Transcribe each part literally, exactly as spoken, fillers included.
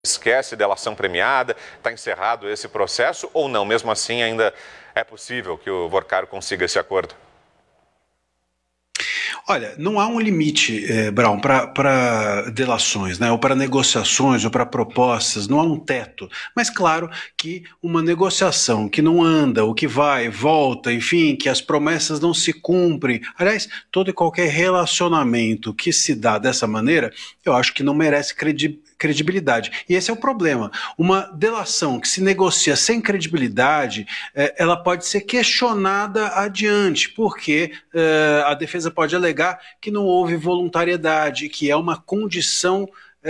Esquece delação premiada, está encerrado esse processo ou não? Mesmo assim, ainda é possível que o Vorcaro consiga esse acordo? Olha, não há um limite, eh, Brown, para delações, né, ou para negociações, ou para propostas, não há um teto. Mas claro que uma negociação que não anda, ou que vai, volta, enfim, que as promessas não se cumprem, aliás, todo e qualquer relacionamento que se dá dessa maneira, eu acho que não merece credibilidade. credibilidade. E esse é o problema. Uma delação que se negocia sem credibilidade, eh, ela pode ser questionada adiante, porque eh, a defesa pode alegar que não houve voluntariedade, que é uma condição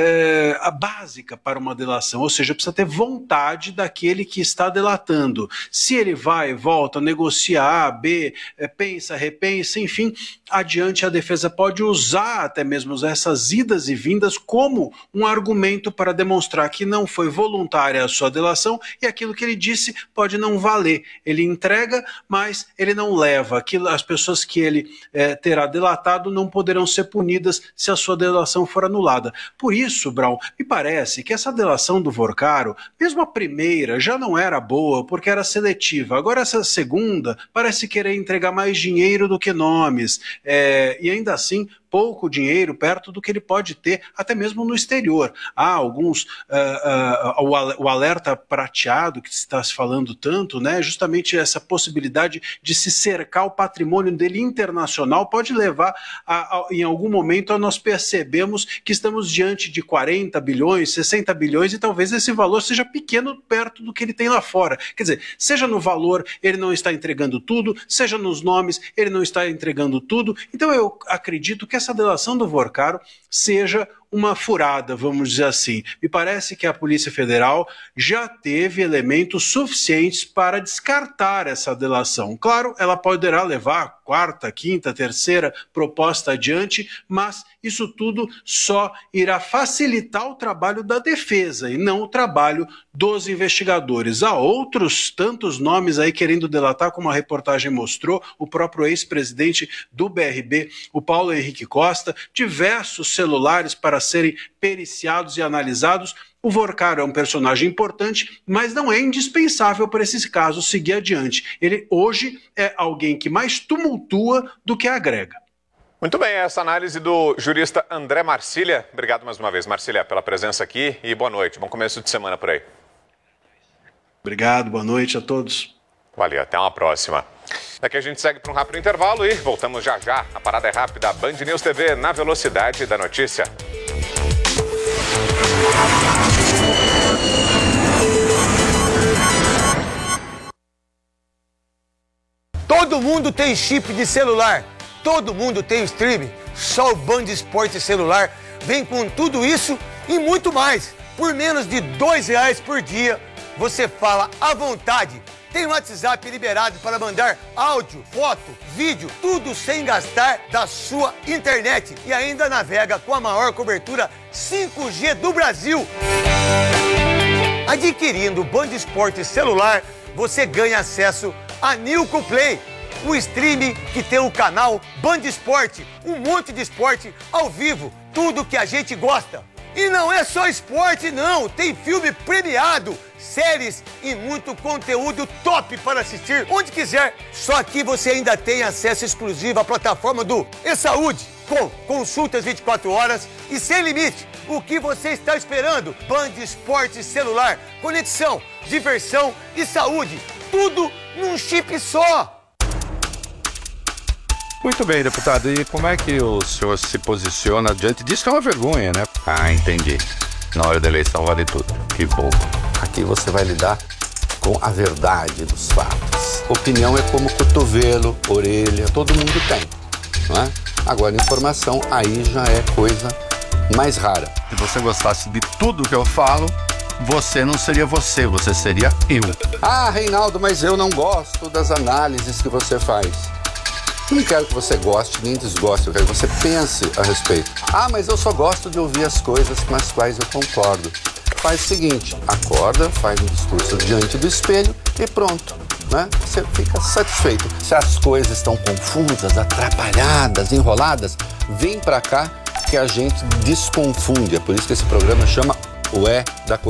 É, a básica para uma delação, ou seja, precisa ter vontade daquele que está delatando. Se ele vai, volta, negocia A, B, é, pensa, repensa, enfim, adiante a defesa pode usar até mesmo essas idas e vindas como um argumento para demonstrar que não foi voluntária a sua delação e aquilo que ele disse pode não valer. Ele entrega, mas ele não leva. Aquilo, as pessoas que ele é, terá delatado não poderão ser punidas se a sua delação for anulada. Por isso, isso, Brown, me parece que essa delação do Vorcaro, mesmo a primeira, já não era boa porque era seletiva. Agora essa segunda parece querer entregar mais dinheiro do que nomes. É, e ainda assim, pouco dinheiro perto do que ele pode ter, até mesmo no exterior. Há alguns, uh, uh, o alerta prateado que se está se falando tanto, né, justamente essa possibilidade de se cercar o patrimônio dele internacional pode levar, a, a, em algum momento, a nós percebemos que estamos diante de quarenta bilhões, sessenta bilhões, e talvez esse valor seja pequeno perto do que ele tem lá fora. Quer dizer, seja no valor, ele não está entregando tudo, seja nos nomes, ele não está entregando tudo. Então eu acredito que essa delação do Vorcaro seja uma furada, vamos dizer assim. Me parece que a Polícia Federal já teve elementos suficientes para descartar essa delação. Claro, ela poderá levar a quarta, quinta, terceira proposta adiante, mas isso tudo só irá facilitar o trabalho da defesa e não o trabalho dos investigadores. Há outros tantos nomes aí querendo delatar, como a reportagem mostrou, o próprio ex-presidente do B R B, o Paulo Henrique Costa, diversos celulares para serem periciados e analisados. O Vorcaro é um personagem importante, mas não é indispensável para esse caso seguir adiante. Ele hoje é alguém que mais tumultua do que agrega. Muito bem, essa análise do jurista André Marcília. Obrigado mais uma vez, Marcília, pela presença aqui e boa noite. Bom começo de semana por aí. Obrigado, boa noite a todos. Valeu, até uma próxima. Daqui a gente segue para um rápido intervalo e voltamos já já. A parada é rápida, Band News T V na velocidade da notícia. Todo mundo tem chip de celular, todo mundo tem streaming. Só o Band Esporte Celular vem com tudo isso e muito mais. Por menos de dois reais por dia, você fala à vontade. Tem WhatsApp liberado para mandar áudio, foto, vídeo, tudo sem gastar da sua internet. E ainda navega com a maior cobertura cinco G do Brasil. Adquirindo o Band Esporte Celular, você ganha acesso a Nilco Play, o streaming que tem o canal Band Esporte, um monte de esporte ao vivo, tudo que a gente gosta. E não é só esporte não, tem filme premiado, séries e muito conteúdo top para assistir onde quiser. Só que você ainda tem acesso exclusivo à plataforma do eSaúde, com consultas vinte e quatro horas e sem limite. O que você está esperando? Band Esporte Celular, conexão, diversão e saúde, tudo num chip só. Muito bem, deputado. E como é que o senhor se posiciona diante disso, que é uma vergonha, né? Ah, entendi. Na hora da eleição vale tudo. Que bom. Aqui você vai lidar com a verdade dos fatos. Opinião é como cotovelo, orelha, todo mundo tem, não é? Agora, informação aí já é coisa mais rara. Se você gostasse de tudo que eu falo, você não seria você, você seria eu. Ah, Reinaldo, mas eu não gosto das análises que você faz. Eu não quero que você goste nem desgoste, eu quero que você pense a respeito. Ah, mas eu só gosto de ouvir as coisas com as quais eu concordo. Faz o seguinte, acorda, faz um discurso diante do espelho e pronto, né? Você fica satisfeito. Se as coisas estão confusas, atrapalhadas, enroladas, vem pra cá que a gente desconfunde. É por isso que esse programa chama O E da